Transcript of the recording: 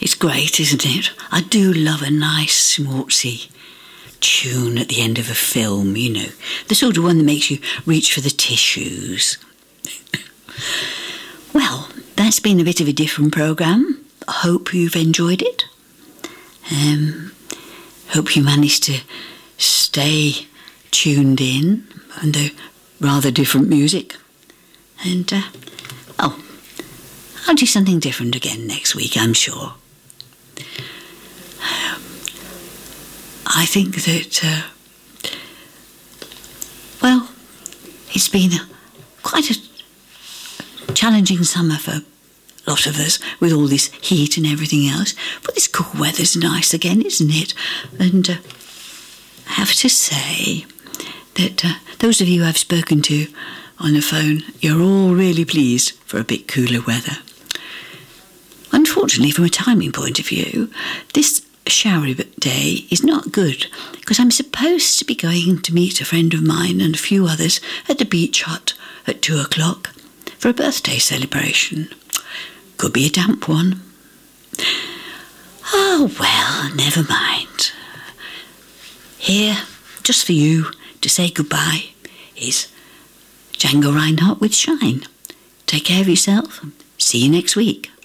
It's great, isn't it? I do love a nice, schmaltzy tune at the end of a film, you know. The sort of one that makes you reach for the tissues. Well, that's been a bit of a different programme. I hope you've enjoyed it. Hope you managed to stay tuned in and the rather different music. And, I'll do something different again next week, I'm sure. I think that, it's been quite a challenging summer for a lot of us with all this heat and everything else. But this cool weather's nice again, isn't it? And I have to say that those of you I've spoken to on the phone, you're all really pleased for a bit cooler weather. Unfortunately, from a timing point of view, this showery day is not good because I'm supposed to be going to meet a friend of mine and a few others at the beach hut at 2:00 for a birthday celebration. Could be a damp one. Oh, well, never mind. Here, just for you to say goodbye, is Django Reinhardt with Shine. Take care of yourself. See you next week.